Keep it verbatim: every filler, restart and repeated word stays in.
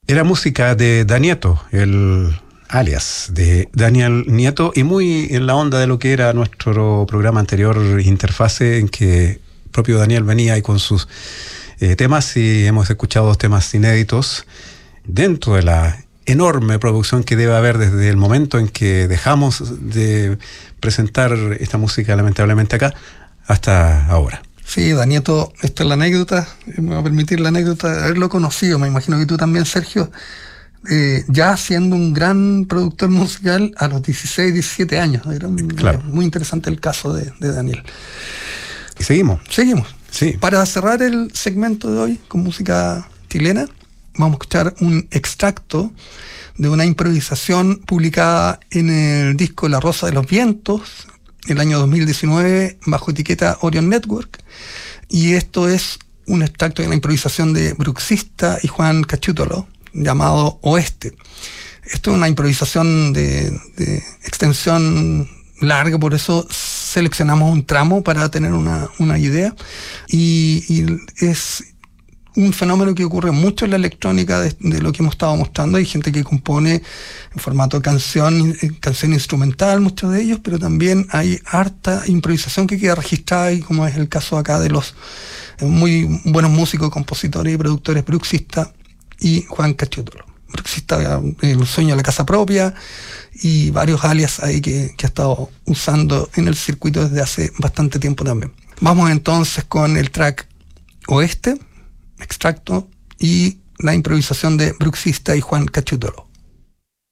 Era música de Danieto, el alias de Daniel Nieto, y muy en la onda de lo que era nuestro programa anterior, Interfase, en que propio Daniel venía ahí con sus eh, temas, y hemos escuchado dos temas inéditos dentro de la enorme producción que debe haber desde el momento en que dejamos de presentar esta música lamentablemente acá hasta ahora. Sí, Danieto, esta es la anécdota, me va a permitir la anécdota de haberlo conocido, me imagino que tú también, Sergio, eh, ya siendo un gran productor musical a los dieciséis, diecisiete años. Era un, claro. Muy interesante el caso de, de Daniel. ¿Y seguimos? Seguimos. Sí. Para cerrar el segmento de hoy con música chilena, vamos a escuchar un extracto de una improvisación publicada en el disco La Rosa de los Vientos, el año dos mil diecinueve, bajo etiqueta Orion Network, y esto es un extracto de la improvisación de Bruxista y Juan Cachútolo, llamado Oeste. Esto es una improvisación de, de extensión larga, por eso seleccionamos un tramo para tener una, una idea, y, y es un fenómeno que ocurre mucho en la electrónica de, de lo que hemos estado mostrando. Hay gente que compone en formato canción, canción instrumental, muchos de ellos, pero también hay harta improvisación que queda registrada, y como es el caso acá de los muy buenos músicos, compositores y productores Bruxista y Juan Cachútolo. Bruxista, El Sueño de la Casa Propia, y varios alias ahí que, que ha estado usando en el circuito desde hace bastante tiempo también. Vamos entonces con el track Oeste, extracto, y la improvisación de Bruxista y Juan Cachútolo.